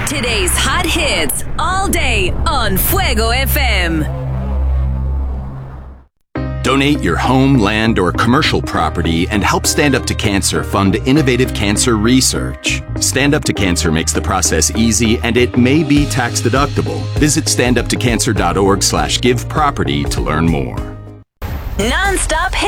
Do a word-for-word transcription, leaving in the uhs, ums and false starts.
Today's hot hits all day on Fuego F M. Donate your home, land, or commercial property and help Stand Up to Cancer fund innovative cancer research. Stand Up to Cancer makes the process easy and it may be tax deductible. Visit standuptocancer.org slash give property to learn more. Non-stop